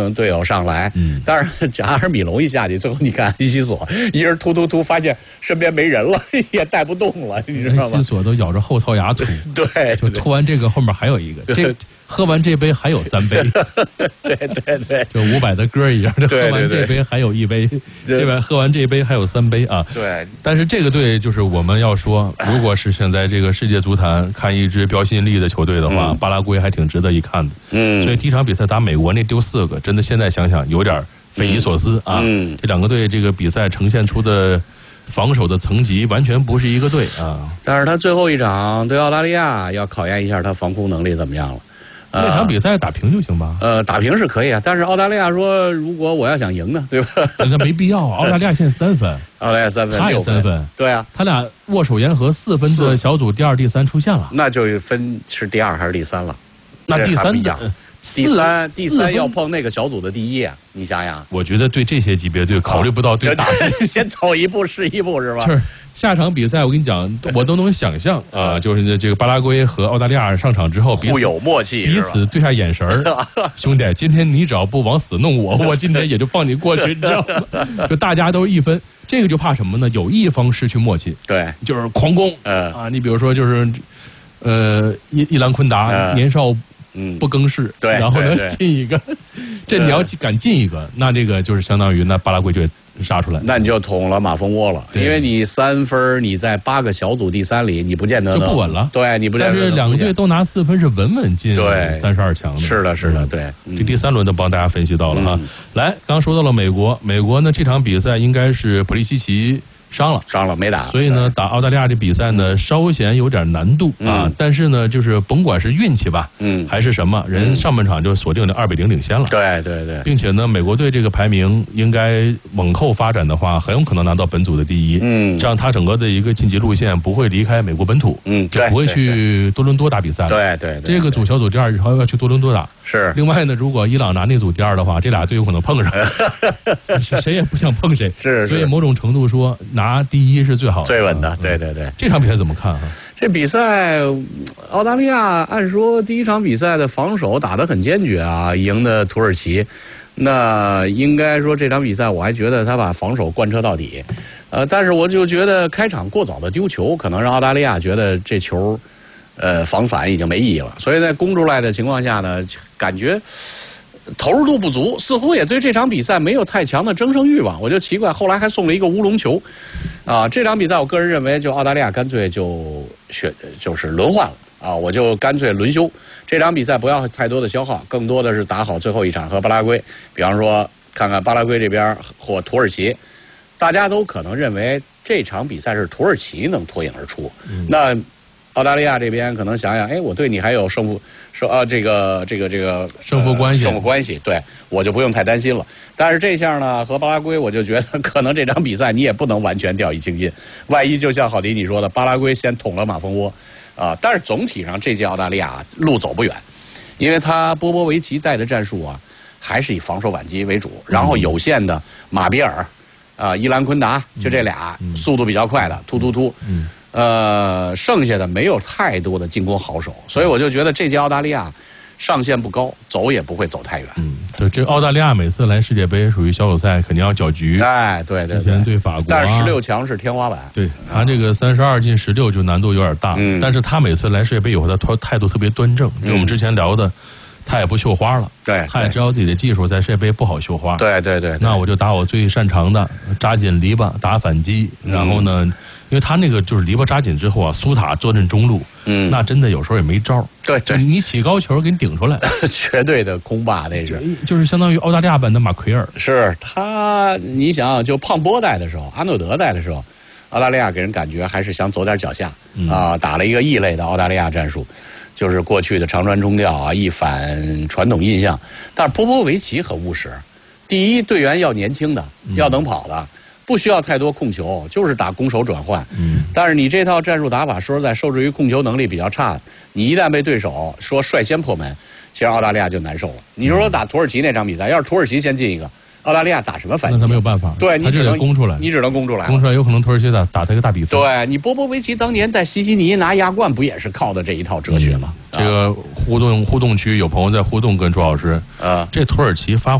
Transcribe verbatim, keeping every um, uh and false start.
名队友上来， 嗯， 但是这阿尔米隆一下去，最后你看伊西索一人突突突，发现身边没人了，也带不动了，你知道吗？ 伊西索都咬着后槽牙吐， 对， 就吐完这个后面还有一个，这喝完这杯还有三杯， 对对对， 就伍佰的歌一样，这喝完这杯还有一杯，对吧？喝完这杯还有三杯啊。 对， 但是这个队就是我们要说，如果是现在这个世界足坛看一支标新立异的球队的话， 嗯、 巴拉圭还挺值得一看的。 嗯， 所以第一场比赛打美国那丢四个，真的现在想想有点匪夷所思啊。 嗯， 这两个队这个比赛呈现出的防守的层级完全不是一个队啊。 但是他最后一场对澳大利亚要考验一下他防空能力怎么样了。 那场比赛打平就行吧？ 呃，打平是可以啊，但是澳大利亚说，如果我要想赢呢，对吧？ 那没必要。澳大利亚现在三分， 澳大利亚三分， 他也三分， 对啊， 他俩握手言和，四分的小组第二、第三出现了， 那就分是第二还是第三了？ 那第三的， 第三第三要碰那个小组的第一啊！你想想， 我觉得对这些级别队考虑不到对打， 先走一步是一步是吧？ 是。下场比赛我跟你讲，我都能想象啊、呃，就是这个巴拉圭和澳大利亚上场之后， 互有默契， 彼此对下眼神儿。兄弟，今天你只要不往死弄我，我今天也就放你过去，你知道吗？就大家都一分，这个就怕什么呢？有一方失去默契， 对， 就是狂攻， 嗯、 呃、啊，你比如说就是，呃，伊伊兰昆达、嗯、年少。 嗯， 不更事， 对， 然后呢进一个，这你要敢进一个，那这个就是相当于那巴拉圭就杀出来， 那你就捅了马蜂窝了，因为你三分，你在八个小组第三里，你不见得就不稳了， 对，你不见得。 但是两个队都拿四分是稳稳进对三十二强的， 是的，是的，对。 这第三轮都帮大家分析到了哈。 嗯、 来，刚说到了美国，美国呢这场比赛应该是普利西奇。伤了， 伤了没打， 所以呢，打澳大利亚这比赛呢，稍显有点难度啊。 嗯、 但是呢，就是甭管是运气吧， 嗯， 还是什么，人上半场就锁定了二比零领先了。 对对对， 并且呢，美国队这个排名应该往后发展的话，很有可能拿到本组的第一。 嗯， 这样他整个的一个晋级路线不会离开美国本土， 嗯， 就不会去多伦多打比赛了。 对对对， 这个组小组第二以后要去多伦多打。 是。 另外呢，如果伊朗拿那组第二的话，这俩队有可能碰上，谁也不想碰谁。 是。 所以某种程度说，拿第一是最好的、 最稳的。对对对。 这场比赛怎么看啊？ 这比赛，澳大利亚按说第一场比赛的防守打得很坚决啊，赢的土耳其。那应该说这场比赛我还觉得他把防守贯彻到底，呃，但是我就觉得开场过早的丢球，可能让澳大利亚觉得这球，呃，防反已经没意义了。所以在攻出来的情况下呢，感觉投入度不足，似乎也对这场比赛没有太强的争胜欲望。我就奇怪，后来还送了一个乌龙球，啊，这场比赛我个人认为，就澳大利亚干脆就选就是轮换了啊，我就干脆轮休。这场比赛不要太多的消耗，更多的是打好最后一场和巴拉圭。比方说，看看巴拉圭这边或土耳其，大家都可能认为这场比赛是土耳其能脱颖而出。嗯、那澳大利亚这边可能想想，哎，我对你还有胜负，说啊，这个这个这个胜负关系， 胜负关系，对我就不用太担心了。但是这下呢，和巴拉圭，我就觉得可能这场比赛你也不能完全掉以轻心，万一就像郝迪你说的，巴拉圭先捅了马蜂窝。啊，但是总体上这届澳大利亚路走不远，因为他波波维奇带的战术啊，还是以防守反击为主，然后有限的马比尔、啊伊兰昆达，就这俩、嗯、速度比较快的突突突， 嗯， 呃，剩下的没有太多的进攻好手，所以我就觉得这届澳大利亚上限不高，走也不会走太远。 嗯，对，这澳大利亚每次来世界杯属于小组赛肯定要搅局。 哎，对对对， 之前对法国、啊， 但是十六强是天花板。 对，他这个三十二进十六就难度有点大， 嗯， 但是他每次来世界杯以后，他态度特别端正。就我们之前聊的，他也不绣花了， 对， 他也知道自己的技术在世界杯不好绣花。 对对 对, 对， 那我就打我最擅长的，扎紧篱笆打反击，然后呢。嗯，因为他那个就是篱笆扎紧之后啊，苏塔坐镇中路，嗯，那真的有时候也没招。 对对， 你起高球给你顶出来， 绝对的空霸那是， 就是相当于澳大利亚版的马奎尔。 是他，你想就胖波带的时候，阿诺德带的时候，澳大利亚给人感觉还是想走点脚下、嗯、啊，打了一个异类的澳大利亚战术，就是过去的长传中调啊，一反传统印象。但是波波维奇很务实，第一队员要年轻的，要能跑的。嗯，不需要太多控球，就是打攻守转换。嗯，但是你这套战术打法，说实在，受制于控球能力比较差，你一旦被对手说率先破门，其实澳大利亚就难受了。你说打土耳其那场比赛，要是土耳其先进一个，澳大利亚打什么反击？ 那他没有办法， 对，你只能攻出来， 你只能攻出来， 攻出来有可能土耳其打打他一个大比分。 对，你波波维奇当年在西西尼拿亚冠，不也是靠的这一套哲学吗？ 嗯、这个互动互动区有朋友在互动跟朱老师，啊，这土耳其发。